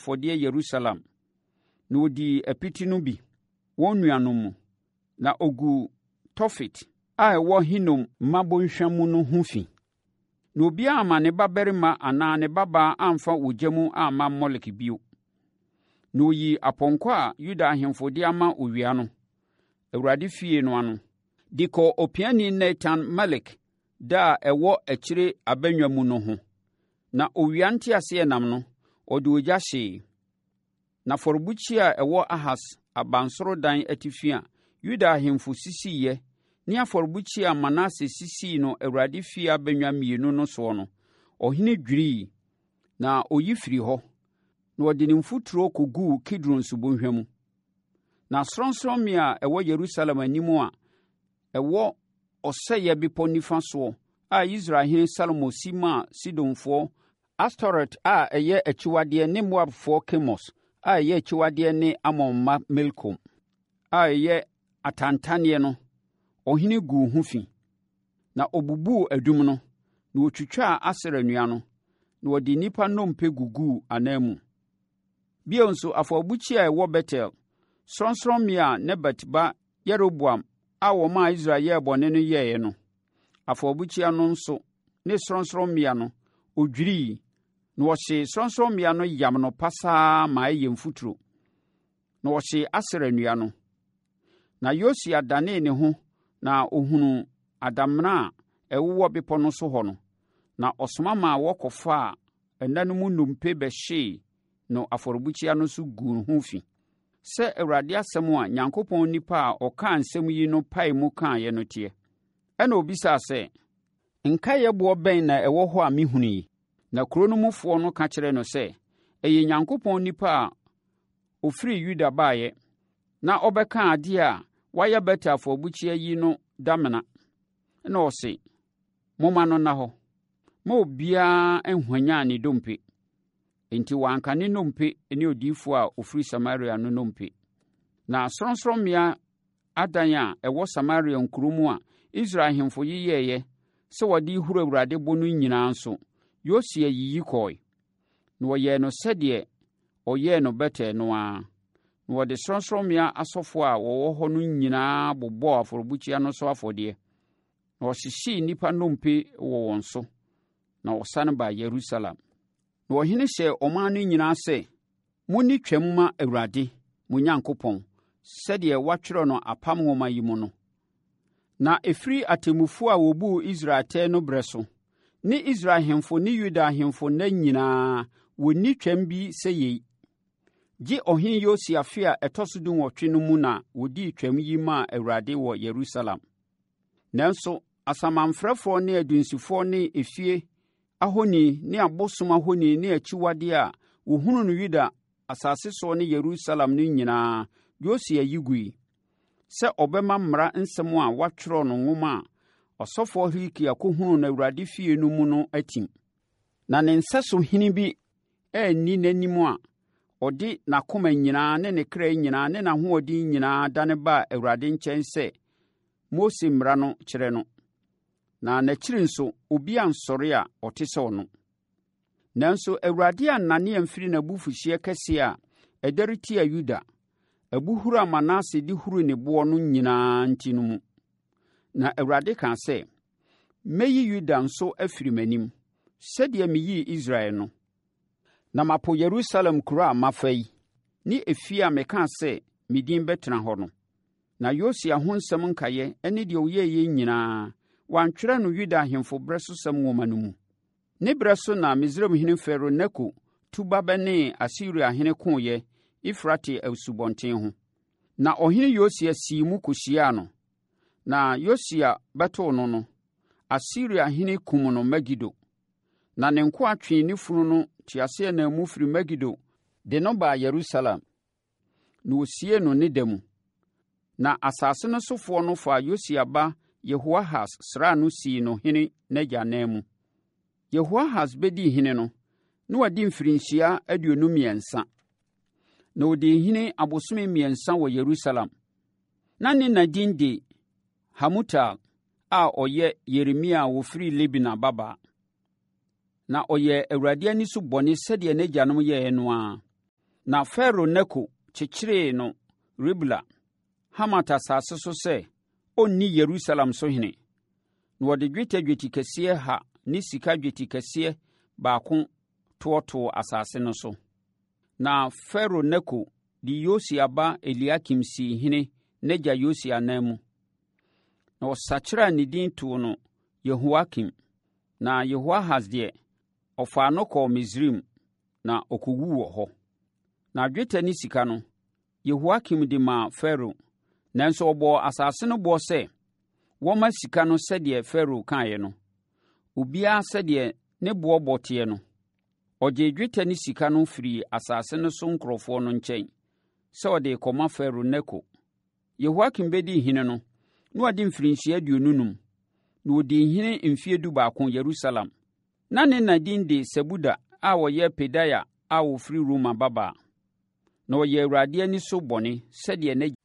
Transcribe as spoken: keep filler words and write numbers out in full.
afɔdeɛ Yerusalem. Na ɔdii apiti no bi wɔn nuanom mu, na ɔgu Tofet a ɛwɔ Hinom mmabɔnhwa mu no ho fi. Na obiara amma ne babarima anaa ne babaa amfa ogya mu amma Molek bio. Na ɔyii apɔnkɔ a Yuda ahemfo de ama owia no, Awurade fie no ano, de kɔɔ opiani Natan-Melek da a ɛwɔ akyire abannwa mu no ho. Na owia nteaseɛnam no, ɔde ogya hyee. Na afɔrebukyia a ɛwɔ Ahas abansoro dan atifi a Yuda ahemfo sisiiɛ ne afɔrebukyia a Manase sisii no Awurade fie abannwa mmienu no soɔ no, ɔhene dwirii, na ɔyi firi hɔ, na ɔde ne mfuturo kɔguu Kidron subɔnhwa mu. Na sorɔnsorɔmmea a ɛwɔ Yerusalem anim a ɛwɔ ɔsɛeɛ bepɔ nifa soɔ a Israelhene Salomo si maa Sidonfoɔ Astoret a ɛyɛ akyiwadeɛ ne Moabfoɔ Kemos a ɛyɛ akyiwadeɛ ne Amon mma Milkom a ɛyɛ atantaneɛ no, ɔhene guu ho fi. Na ɔbubuu adum no, na ɔtwitwaa Asera nnua no, na ɔde nnipa nnompe guguu anan mu. Bio nso afɔrebukyia a ɛwɔ Betel, sorɔnsorɔmmea a Nebat ba Yeroboam a wɔmaa Israel yɛɛ bɔne no yɛeɛ no, afɔrebukyia no nso ne sorɔnsorɔmmea no, ɔdwirii, na wɔhyee sorɔnsorɔmmea no yam no pasaa ma ɛyɛ mfuturo. Na wɔhyee Asera nnua no. Na Yosia danee ne ho na ɔhunuu adamena a ɛwowɔ bepɔ no so hɔ no, na ɔsoma maa wɔkɔfaa ɛna no mu nnompe bɛhyee no afɔrebukyia no so guu ho fi. Sɛ Awurade asɛm a Nyankopɔn nipa a ɔkaa nsɛm yi no pae mu kaeɛ no teɛ. Ɛna obisaa sɛ, nkaeɛboɔ bɛn na ɛwɔ hɔ a mehunu yi? Na kuro no mufoɔ no ka kyerɛɛ no sɛ, ɛyɛ Nyankopɔn nipa a ɔfiri Yuda baeɛ, na ɔbɛka adeɛ a wayɛ bɛtɛ afɔrebukyia yi no damena. Na ɔse, momma no nna hɔ, ma obiara nhwanyaan ne dompe. Enti wɔanka ne nnompe ne odiyifoɔ a ɔfiri Samaria no nnompe. Na sorɔnsorɔmmea adan a ɛwɔ Samaria nkuro mu a Israel ahemfo yi yɛeɛ sɛ wɔde huru Awurade bɔ no nyinaa nso, Yosia yiyi kɔe. Na wɔyɛɛ no sɛdeɛ ɔyɛɛ no bɛtɛ no ara. Na wɔde sorɔnsorɔmmea asɔfoɔ a wɔwɔ hɔ no nyinaa bobɔɔ afɔrebukyia no so afɔdeɛ. Na wɔhyehyee nnipa nnompe wɔ wɔn so, na wɔsane baa Yerusalem. Na ɔhene hyɛɛ ɔman no nyinaa sɛ, monni twam ma Awurade, mo Nyankopɔn, sɛdeɛ wɔatwerɛ no apam nwoma yi mu no. Na ɛfiri atemmufoɔ a wɔbuu Israel atɛn no berɛ so, ne Israel ahemfo ne Yuda ahemfo nna nyinaa, wɔnni twam bi sɛ yei. Gye ɔhene Yosia fe a ɛtɔ so dunwɔtwe no mu na wɔdii twam yi maa Awurade wɔ Yerusalem. Nanso, asamanfrɛfoɔ ne adunsifoɔ ne efie ahoni ne abosom ahoni ne akyiwadeɛ a wɔhunu no Yuda asase soɔ ne Yerusalem no nyinaa, Yosia yi gui, sɛ ɔbɛma mmara nsɛm a wɔatwerɛ no nwoma a ɔsɔfoɔ Hilkia kɔhunu no Awurade fie no mu no atim. Na ne nsɛsohene bi anni n'anim a ɔde n'akoma nyinaa ne ne kra nyinaa ne n'ahoɔden nyinaa dane baa Awurade nkyɛn sɛ Mose mmara no kyerɛ no. Na n'akyiri nso, obi ansɔre a ɔte sɛ ɔno. Nanso Awurade annane amfiri n'abufuhyeɛ kɛseɛ a ɛdɛre tia Yuda, abuhuru a Manase de huru ne boɔ no nyinaa nti no mu. Na Awurade kaa sɛ, mɛyi Yuda nso afiri m'anim, sɛdeɛ meyii Israel no. Na mapo Yerusalem kuro a mafa yi, ne efie a mekaa sɛ me din bɛtena hɔ no. Na Yosia ho nsɛm nkaeɛ ne deɛ ɔyɛeɛ nyinaa, wɔantwerɛ no Yuda ahemfo berɛ so sɛm nwoma no mu. Ne berɛ so na Misraimhene Farao Neko tu ba bɛne Asiriahene koeɛ Efrate asubɔnten ho. Na ɔhene Yosia sii mu kɔhyiaa no. Na Yosia bɛtoo no no, Asiriahene kum no Megido. Na ne nkoa twee ne funu no teaseɛnam mu firi Megido de no baa Yerusalem. Na wɔsiee no ne da mu. Na asase no sofoɔ no faa Yosia ba Yehoahas sraa no sii no hene n'agya nan mu. Yehoahas bɛdii hene no, na wadi mfirinhyia aduonu mmiɛnsa. Na ɔdii hene abosome mmiɛnsa wɔ Yerusalem. Na ne na din de Hamutal a ɔyɛ Yeremia a wɔfiri Libna babaa. Na ɔyɛ Awurade ani so bɔne sɛdeɛ n'agyanom yɛeɛ no ara. Na Farao Neko kyekyeree no Ribla, Hamat asase so sɛ ɔnni Yerusalem so hene. Na wɔde dwetɛ dwetikɛseɛ ha ne sika dwetikɛseɛ baako toɔtoo asase no so. Na Farao Neko de Yosia ba Eliakim sii hene n'agya Yosia nan mu. Na ɔsakyerɛɛ ne din too no Yehoiakim. Na Yehoahas deɛ, ɔfaa no kɔɔ Misraim na ɔkɔwuu wɔ hɔ. Na dwetɛ ne sika no, Yehoiakim de maa Farao, nanso ɔbɔɔ asase no boɔ sɛ wɔmma sika no sɛdeɛ Farao kaeɛ no, obiara sɛdeɛ ne boɔ bɔ teɛ no. Ɔgyee dwetɛ ne sika no firii asase no so nkurɔfoɔ no nkyɛn sɛ ɔde kɔma Farao Neko. Yehoiakim bɛdii hene no, na ɔde mfirinhyia aduonu num, na ɔdii hene mfeɛ dubaako Yerusalem. Na ne na din de Sebuda a ɔyɛ Pedaia a ɔfiri Roma babaa. Na ɔyɛ Awurade ani so bɔne sɛdeɛ